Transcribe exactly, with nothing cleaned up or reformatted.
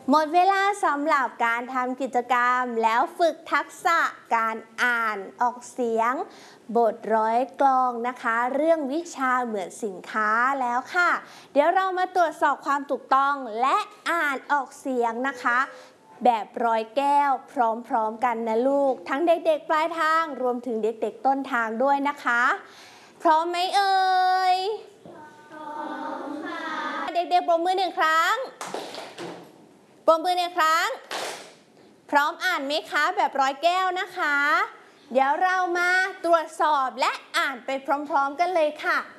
หมดเวลาสำหรับการทำกิจกรรมแล้วฝึกทักษะการอ่านออกเสียงบทร้อยกลองนะคะเรื่องวิชาเหมือนสินค้าแล้วค่ะเดี๋ยวเรามาตรวจสอบความถูกต้องและอ่านออกเสียงนะคะแบบร้อยแก้วพร้อมๆกันนะลูกทั้งเด็กๆปลายทางรวมถึงเด็กๆต้นทางด้วยนะคะพร้อมไหมเอ่ยพร้อมค่ะเด็กๆปรบมือหนึ่งครั้งปรบมือหนึ่งครั้งพร้อมอ่านไหมคะแบบร้อยแก้วนะคะเดี๋ยวเรามาตรวจสอบและอ่านไปพร้อมๆกันเลยค่ะ